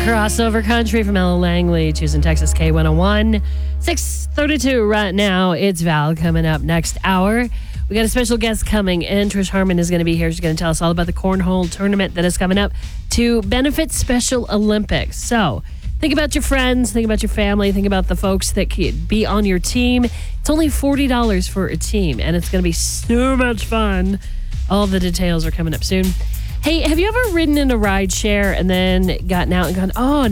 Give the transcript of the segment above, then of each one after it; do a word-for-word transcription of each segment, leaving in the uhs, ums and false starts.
Crossover Country from Ella Langley, choosing Texas K one oh one. six thirty-two right now. It's Val coming up next hour. We got a special guest coming in. Trish Harmon is going to be here. She's going to tell us all about the cornhole tournament that is coming up to benefit Special Olympics. So think about your friends, think about your family, think about the folks that could be on your team. It's only forty dollars for a team, and it's going to be so much fun. All the details are coming up soon. Hey, have you ever ridden in a ride share and then gotten out and gone, oh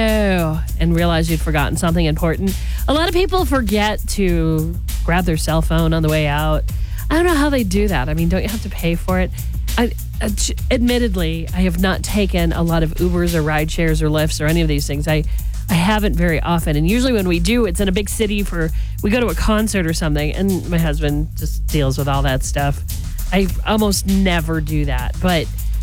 no, and realized you'd forgotten something important? A lot of people forget to grab their cell phone on the way out. I don't know how they do that. I mean, don't you have to pay for it? I, uh, admittedly, I have not taken a lot of Ubers or ride shares or Lyfts or any of these things. I, I haven't very often. And usually when we do, it's in a big city for, we go to a concert or something, and my husband just deals with all that stuff. I almost never do that. But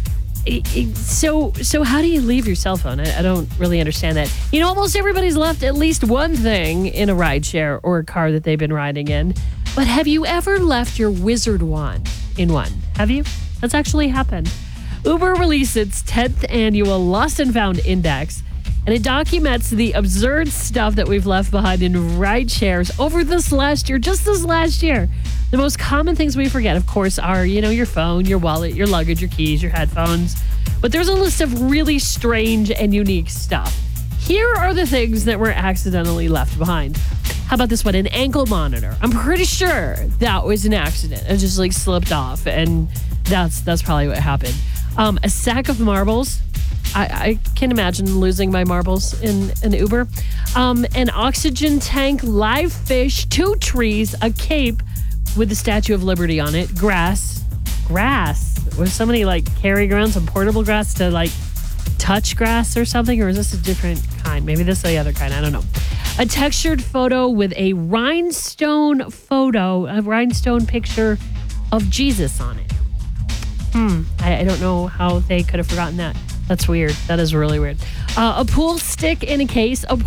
it, it, so so how do you leave your cell phone? I, I don't really understand that. You know, almost everybody's left at least one thing in a ride share or a car that they've been riding in. But have you ever left your wizard wand in one? Have you? That's actually happened. Uber released its tenth annual Lost and Found Index, and it documents the absurd stuff that we've left behind in ride shares over this last year, just this last year. The most common things we forget, of course, are, you know, your phone, your wallet, your luggage, your keys, your headphones. But there's a list of really strange and unique stuff. Here are the things that were accidentally left behind. How about this one? An ankle monitor. I'm pretty sure that was an accident. It just like slipped off, and that's that's probably what happened. Um, a sack of marbles. I, I can imagine losing my marbles in an Uber. Um, an oxygen tank, live fish, two trees, a cape with the Statue of Liberty on it, grass. Grass. Was somebody like carrying around some portable grass to like touch grass or something? Or is this a different kind? Maybe this is the other kind. I don't know. A textured photo with a rhinestone photo, a rhinestone picture of Jesus on it. Hmm. I, I don't know how they could have forgotten that. That's weird. That is really weird. Uh, a pool stick in a case. A